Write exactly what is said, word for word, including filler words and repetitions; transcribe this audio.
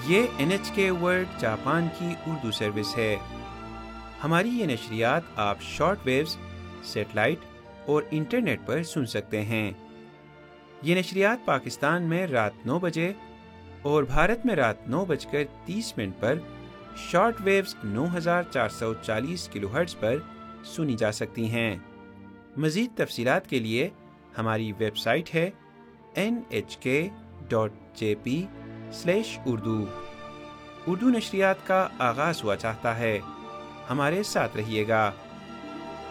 ये N H के world Japan की उर्दू सर्विस है। हमारी ये नशरियात आप शॉर्ट वेव्स, सेटेलाइट और इंटरनेट पर सुन सकते हैं। ये नशरियात पाकिस्तान में रात नौ बजे और भारत में रात नौ बजकर तीस मिनट पर शॉर्ट वेव्स नौ हज़ार चार सौ चालीस किलोहर्ट्ज़ पर सुनी जा सकती हैं। मज़ीद तफसीलात के लिए हमारी वेबसाइट है एन एच के dot J P slash Urdu. Urdu नशरियात का आगाज़ हुआ चाहता है, हमारे साथ रहिएगा।